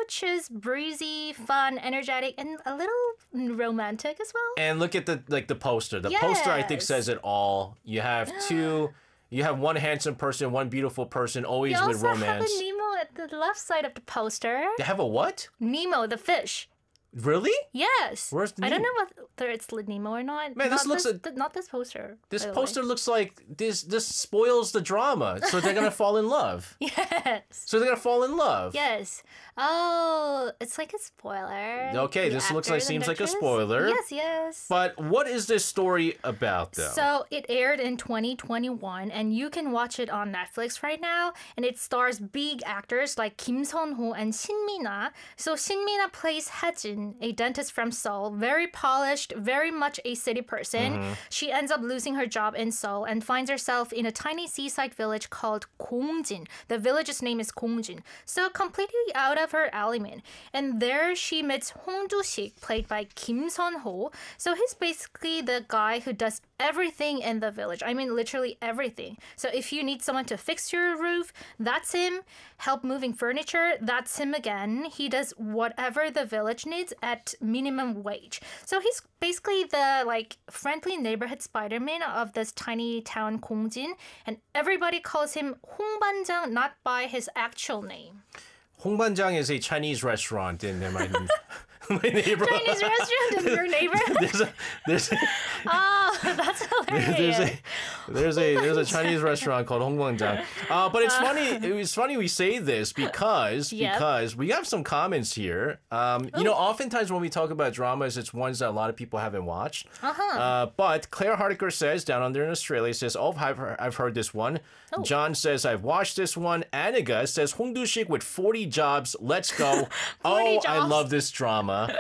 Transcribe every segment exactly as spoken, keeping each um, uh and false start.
which is breezy, fun, energetic, and a little romantic as well. And look at the like the poster. The poster I think Yes. says it all. You have two. You have one handsome person, one beautiful person, always You with also have romance. a Nemo at the left side of the poster. They have a what? Nemo, the fish. Really? Yes. Where's the I don't Nemo? know whether it's Nemo or not. Man, this not looks this, a- th- not this poster. This by the poster way. looks like this. This spoils the drama. So they're gonna fall in love. Yes. So they're gonna fall in love. Yes. Oh, it's like a spoiler. Okay, The this looks like actors and seems like a actress. spoiler. Yes, yes. But what is this story about, though? So it aired in twenty twenty-one, and you can watch it on Netflix right now. And it stars big actors like Kim Sun-ho and Shin Mina. So Shin Mina plays Haejin, a dentist from Seoul, very polished, very much a city person. Mm-hmm. She ends up losing her job in Seoul and finds herself in a tiny seaside village called Gongjin. The village's name is Gongjin. So completely out of her element. And there she meets Hong Do-sik, played by Kim Sun-ho. So he's basically the guy who does everything in the village. I mean, literally everything. So if you need someone to fix your roof, that's him. Help moving furniture, that's him again. He does whatever the village needs at minimum wage. So he's basically the like friendly neighborhood Spider-Man of this tiny town Gongjin, and everybody calls him Hong Banjang, not by his actual name. Hongbanjang is a Chinese restaurant in my, my neighborhood. Chinese restaurant in your neighborhood? There's a, there's a, Oh, that's hilarious. there's a there's a there's a Chinese restaurant called Hongbangjang. Uh, but it's funny. It was funny we say this because Yep. because we have some comments here. Um, you know, oftentimes when we talk about dramas, it's ones that a lot of people haven't watched. Uh-huh. Uh, but Claire Hardiker says down under in Australia says, "Oh, I've heard, I've heard this one." Oh. John says, "I've watched this one." Aniga says, "Hong Du-sik with forty jobs. Let's go." oh, I jobs. love this drama.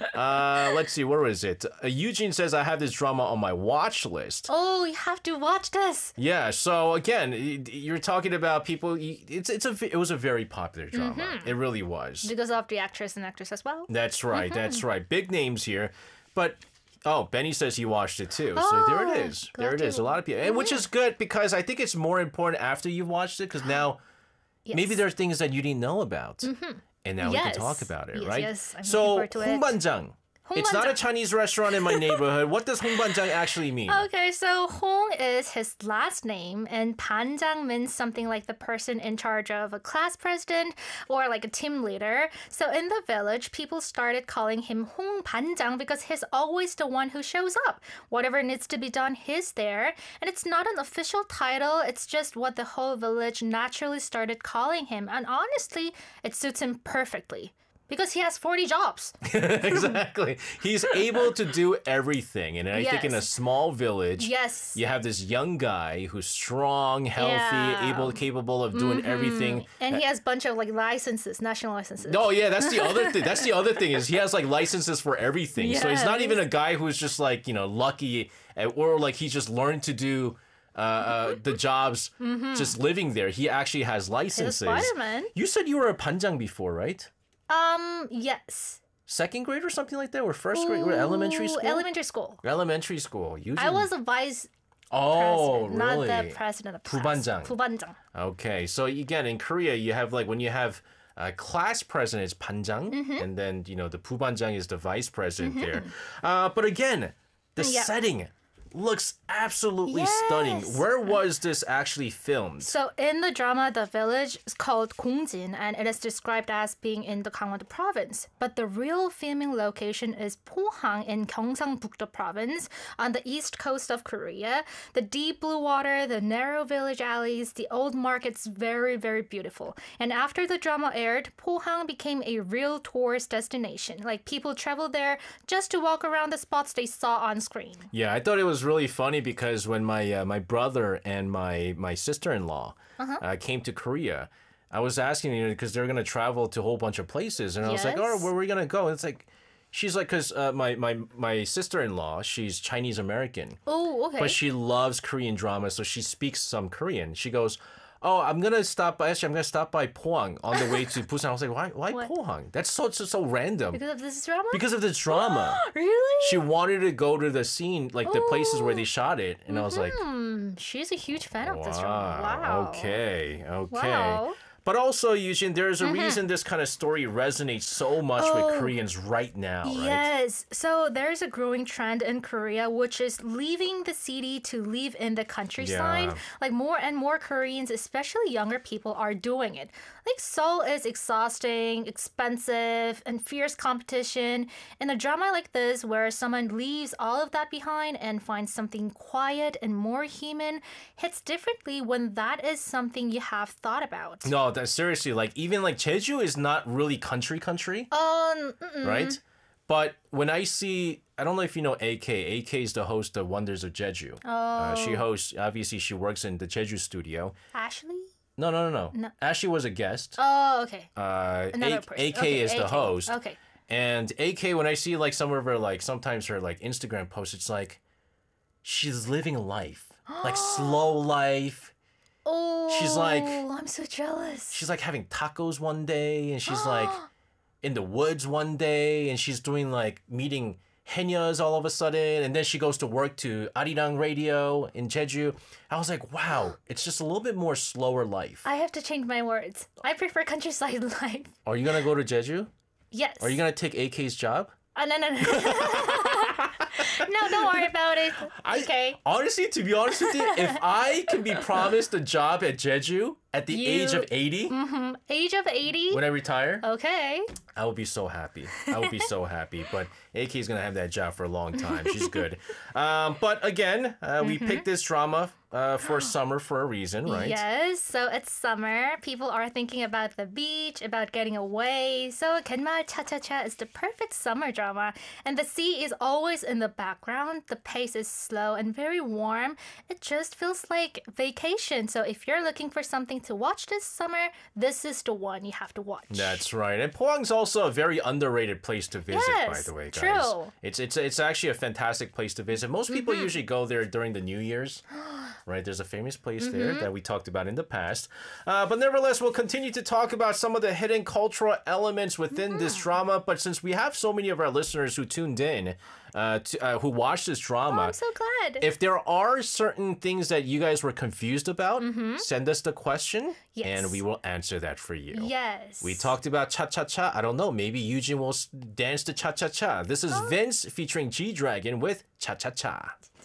Uh, let's see, where is it? Uh, Eugene says, "I have this drama on my watch list." Oh, you have to watch this. Yeah, so again, y- you're talking about people. y- It's it's a v- it was a very popular drama. Mm-hmm. It really was. Because of the actress and actress as well. That's right. Mm-hmm. That's right. Big names here, but. Oh, Benny says he watched it too. So there Oh, it is. There glad it is. A you- lot of people, and which is good because I think it's more important after you've watched it because now maybe Yes. there are things that you didn't know about, and now we can Yes. talk about it, Yes, right? yes. I'm so looking forward to it. Hongbanjang. It's not a Hongbanjang. Chinese restaurant in my neighborhood. What does Hongbanjang actually mean? Okay, so Hong is his last name, and Banjang means something like the person in charge of a class president or like a team leader. So in the village, people started calling him Hong Banjang because he's always the one who shows up. Whatever needs to be done, he's there. And it's not an official title, it's just what the whole village naturally started calling him. And honestly, it suits him perfectly. Because he has forty jobs. Exactly. He's able to do everything. And I think in a Yes. small village, Yes. you have this young guy who's strong, healthy, Yeah. able, capable of doing everything. And he has a bunch of like licenses, national licenses. Oh yeah, that's the other thing. That's the other thing is he has like licenses for everything. So he's not Yes. even a guy who's just like, you know, lucky at- or like he just learned to do uh, uh, the jobs just living there. He actually has licenses. Spider-Man. You said you were a panjang before, right? Um, yes. Second grade or something like that, or first grade, or elementary Ooh, school. Elementary school. Elementary school. Usually. I was a vice Oh, president, really? not the president of class. 부반장. 부반장. Okay, so again, in Korea, you have like when you have uh, class president is 반장, Mm-hmm. and then you know the 부반장 is the vice president there. Uh, but again, the Yeah. setting looks absolutely stunning. Yes. Where was this actually filmed? So in the drama, the village is called Gongjin, and it is described as being in the Gangwon province. But the real filming location is Pohang in Gyeongsangbuk-do province on the east coast of Korea. The deep blue water, the narrow village alleys, the old markets, very, very beautiful. And after the drama aired, Pohang became a real tourist destination. Like people travel there just to walk around the spots they saw on screen. Yeah, I thought it was really funny because when my uh, my brother and my my sister-in-law Uh-huh. uh, came to Korea, I was asking you know because they're gonna travel to a whole bunch of places, and I was like, oh, Yes. where are we gonna go? And it's like, she's like, because uh, my my my sister-in-law, she's Chinese American, Oh, okay. but she loves Korean drama, so she speaks some Korean. She goes, oh, I'm gonna stop by. Actually, I'm gonna stop by Pohang on the way to Busan. I was like, why why What? Pohang? That's so so, so random. because of this drama? Because of the drama. Really? She wanted to go to the scene, like the places where they shot it, and I was like, Hmm, she's a huge fan of this drama. Wow. Okay, okay. Wow. But also, Eugene, there's a reason this kind of story resonates so much with Koreans right now, right? Yes. So there's a growing trend in Korea, which is leaving the city to live in the countryside. Yeah. Like more and more Koreans, especially younger people, are doing it. Like Seoul is exhausting, expensive, and fierce competition. In a drama like this, where someone leaves all of that behind and finds something quiet and more human, hits differently when that is something you have thought about. No, that seriously, like even like Jeju is not really country country, Um, mm-mm. right? But when I see, I don't know if you know A K. A K is the host of Wonders of Jeju. Oh. Uh, she hosts, obviously, she works in the Jeju studio. Ashley? No, no, no, no. No. Ashley was a guest. Oh, okay. Uh, Another A- person. AK Okay, is the A K. host. Okay. And A K, when I see like some of her, like sometimes her like Instagram posts, it's like she's living life, like slow life. Oh, She's like- I'm so jealous. She's like having tacos one day, and she's like in the woods one day, and she's doing like meeting Henyas all of a sudden, and then she goes to work to Arirang Radio in Jeju. I was like, wow, it's just a little bit more slower life. I have to change my words. I prefer countryside life. Are you gonna go to Jeju? Yes. Are you gonna take A K's job? Uh, no, no, no. No, don't worry about it. I- Okay. Honestly, to be honest with you, if I can be promised a job at Jeju at the You- age of eighty, Age of eighty? when I retire, Okay. I will be so happy. I will be so happy. But A K is going to have that job for a long time. She's good. Um, but again, uh, we picked this drama uh, for summer for a reason, right? Yes, so it's summer. People are thinking about the beach, about getting away. So Genmal Cha Cha Cha is the perfect summer drama. And the sea is always in the background. The pace is slow and very warm. It just feels like vacation. So if you're looking for something to watch this summer, this is the one you have to watch. That's right. And Pohang's also a very underrated place to visit, by Yes, the way, guys. true. It's it's it's actually a fantastic place to visit. Most people usually go there during the New Year's. Right, there's a famous place there that we talked about in the past. Uh, but nevertheless, we'll continue to talk about some of the hidden cultural elements within this drama. But since we have so many of our listeners who tuned in, uh, to, uh, who watched this drama, I'm so glad. if there are certain things that you guys were confused about, send us the question, Yes. and we will answer that for you. Yes. We talked about cha cha cha. I don't know. Maybe Eugene will s- dance to cha cha cha. This is Vince featuring G Dragon with cha cha cha.